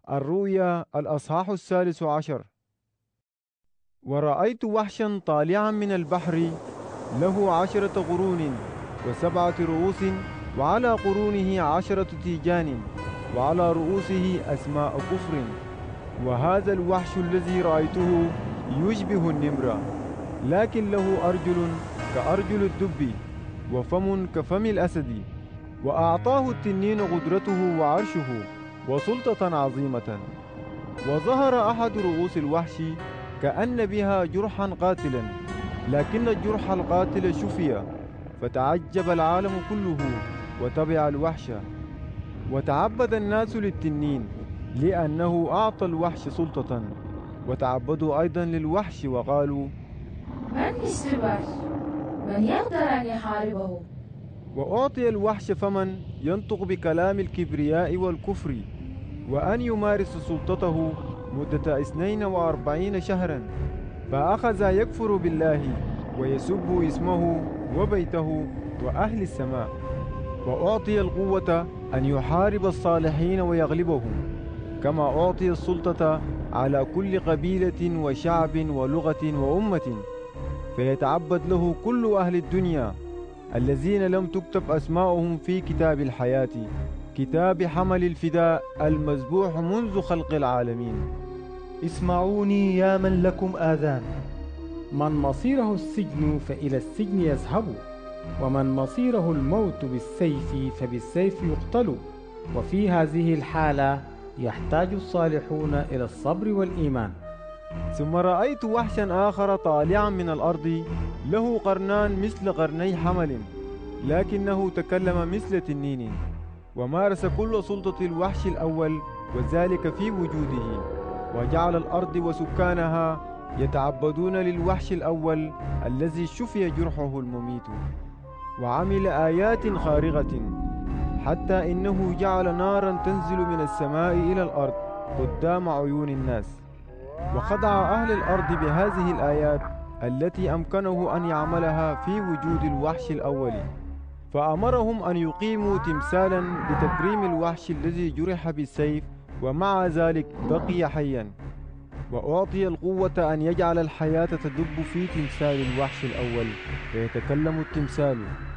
الرؤيا الأصحاح 13. ورأيت وحشا طالعا من البحر له 10 قرون و7 رؤوس، وعلى قرونه 10 تيجان، وعلى رؤوسه أسماء كفر. وهذا الوحش الذي رأيته يشبه النمر، لكن له أرجل كأرجل الدب، وفم كفم الأسد. وأعطاه التنين قدرته وعرشه وسلطة عظيمة. وظهر أحد رؤوس الوحش كأن بها جرحا قاتلا، لكن الجرح القاتل شفي، فتعجب العالم كله وتبع الوحش. وتعبد الناس للتنين لأنه أعطى الوحش سلطة، وتعبدوا أيضا للوحش وقالوا: من مثل الوحش؟ من يقدر أن يحاربه؟ وأعطي الوحش فمن ينطق بكلام الكبرياء والكفر، وأن يمارس سلطته مدة 42 شهرا. فأخذ يكفر بالله ويسب اسمه وبيته وأهل السماء. وأعطي القوة أن يحارب الصالحين ويغلبهم، كما أعطي السلطة على كل قبيلة وشعب ولغة وأمة. فيتعبد له كل أهل الدنيا الذين لم تكتب أسماؤهم في كتاب الحياة، كتاب حمل الفداء المذبوح منذ خلق العالمين. اسمعوني يا من لكم آذان. من مصيره السجن فإلى السجن يذهب، ومن مصيره الموت بالسيف فبالسيف يقتل. وفي هذه الحالة يحتاج الصالحون إلى الصبر والإيمان. ثم رأيت وحشا آخر طالعا من الأرض له قرنان مثل قرني حمل، لكنه تكلم مثل تنين. ومارس كل سلطة الوحش الأول، وذلك في وجوده. وجعل الأرض وسكانها يتعبدون للوحش الأول الذي شفي جرحه المميت. وعمل آيات خارقة، حتى إنه جعل نارا تنزل من السماء إلى الأرض قدام عيون الناس. وخدع أهل الأرض بهذه الآيات التي أمكنه أن يعملها في وجود الوحش الأول. فأمرهم أن يقيموا تمثالا لتكريم الوحش الذي جرح بالسيف، ومع ذلك بقي حيا. وأعطي القوة أن يجعل الحياة تدب في تمثال الوحش الأول فيتكلم التمثال،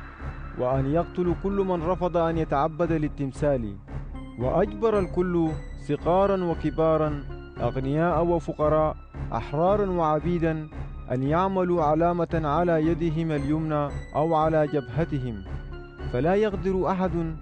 وأن يقتل كل من رفض أن يتعبد للتمثال. وأجبر الكل صغارا وكبارا، أغنياء وفقراء، أحرارا وعبيدا، أن يعملوا علامة على يدهم اليمنى أو على جبهتهم، فلا يقدر أحد